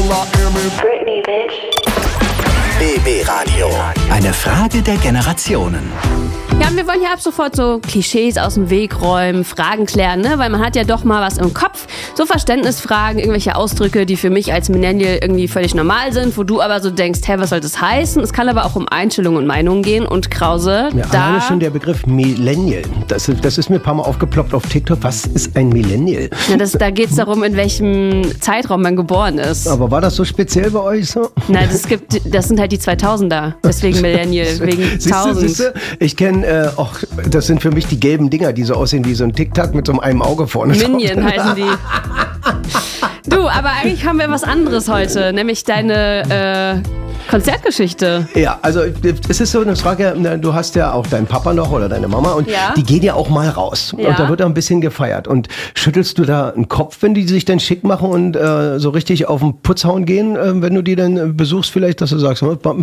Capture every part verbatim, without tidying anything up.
Britney, bitch. B B Radio. Eine Frage der Generationen. Ja, wir wollen hier ab sofort so Klischees aus dem Weg räumen, Fragen klären, ne? Weil man hat ja doch mal was im Kopf. So Verständnisfragen, irgendwelche Ausdrücke, die für mich als Millennial irgendwie völlig normal sind, wo du aber so denkst, hä, was soll das heißen? Es kann aber auch um Einstellungen und Meinungen gehen. Und Krause, ja, da... alleine schon der Begriff Millennial. Das, das ist mir ein paar Mal aufgeploppt auf TikTok. Was ist ein Millennial? Ja, das, da geht es darum, in welchem Zeitraum man geboren ist. Aber war das so speziell bei euch so? Nein, das, gibt, das sind halt die zweitausender. Deswegen Millennial, wegen tausend. Ich kenne äh, auch, das sind für mich die gelben Dinger, die so aussehen wie so ein Tic-Tac mit so einem Auge vorne. Minion heißen die. Du, aber eigentlich haben wir was anderes heute, nämlich deine äh, Konzertgeschichte. Ja, also es ist so eine Frage, du hast ja auch deinen Papa noch oder deine Mama und ja. die gehen ja auch mal raus Ja. und da wird auch ein bisschen gefeiert. Und schüttelst du da einen Kopf, wenn die sich dann schick machen und äh, so richtig auf den Putz hauen gehen, äh, wenn du die dann besuchst vielleicht, dass du sagst,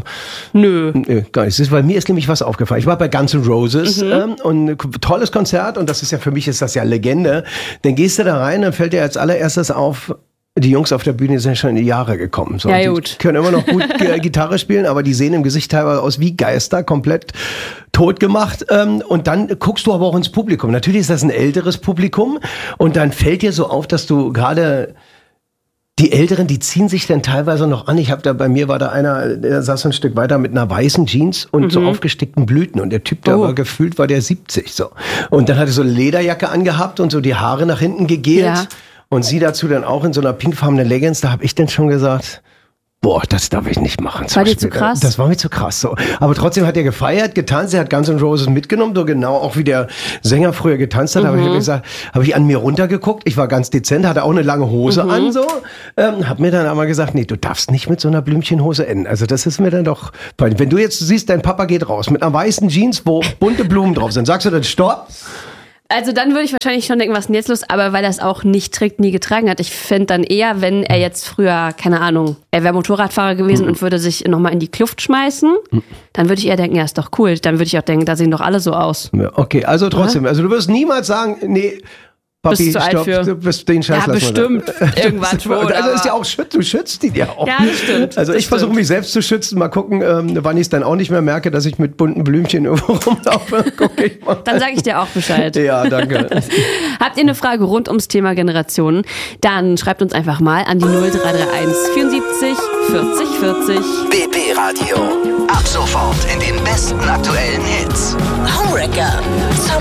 nö. Nö, gar nicht. Bei mir ist nämlich was aufgefallen. Ich war bei Guns N' Roses Mhm. ähm, und tolles Konzert und das ist ja für mich ist das ja Legende. Dann gehst du da rein, dann fällt dir als allererstes auf, die Jungs auf der Bühne sind schon in die Jahre gekommen. So, Ja, die gut. können immer noch gut äh, Gitarre spielen, aber die sehen im Gesicht teilweise aus wie Geister, komplett tot gemacht. Ähm, und dann guckst du aber auch ins Publikum. Natürlich ist das ein älteres Publikum und dann fällt dir so auf, dass du gerade die Älteren, die ziehen sich dann teilweise noch an. Ich habe da, bei mir war da einer, der saß ein Stück weiter mit einer weißen Jeans und Mhm. so aufgestickten Blüten. Und der Typ, der Oh. war gefühlt, war der siebzig so. Und dann hatte so eine Lederjacke angehabt und so die Haare nach hinten gegelt. Ja. Und sie dazu dann auch in so einer pinkfarbenen Leggings. Da habe ich dann schon gesagt, boah, das darf ich nicht machen. War dir zu krass? Das war mir zu krass. So. Aber trotzdem hat er gefeiert, getanzt, er hat Guns N' Roses mitgenommen, so genau auch wie der Sänger früher getanzt hat. Mhm. Habe ich gesagt, habe ich an mir runtergeguckt, ich war ganz dezent, hatte auch eine lange Hose Mhm. an, so. Ähm, hab mir dann aber gesagt, nee, du darfst nicht mit so einer Blümchenhose enden. Also das ist mir dann doch, wenn du jetzt siehst, dein Papa geht raus mit einer weißen Jeans, wo bunte Blumen drauf sind, sagst du dann Stopp? Also dann würde ich wahrscheinlich schon denken, was ist denn jetzt los? Aber weil er es auch nicht trägt, nie getragen hat. Ich fände dann eher, wenn er jetzt früher, keine Ahnung, er wäre Motorradfahrer gewesen mhm. und würde sich nochmal in die Kluft schmeißen, mhm. dann würde ich eher denken, ja, ist doch cool. Dann würde ich auch denken, da sehen doch alle so aus. Ja, okay, also trotzdem, Oder? also du wirst niemals sagen, nee, Papi, Bist du alt stopp, für? du bist den Scheiß Ja, lassen wir bestimmt. da. Irgendwann schon. Also aber- ist ja auch schützt, du schützt ihn ja auch. Ja, das stimmt. Also Das ich versuche stimmt. mich selbst zu schützen. Mal gucken, ähm, wann ich es dann auch nicht mehr merke, dass ich mit bunten Blümchen irgendwo rumlaufe. Guck ich mal. Dann sage ich dir auch Bescheid. Ja, danke. Habt ihr eine Frage rund ums Thema Generationen? Dann schreibt uns einfach mal an die null drei drei eins vierundsiebzig vierzig vierzig. B B Radio. Ab sofort in den besten aktuellen Hits. Homewrecker. Some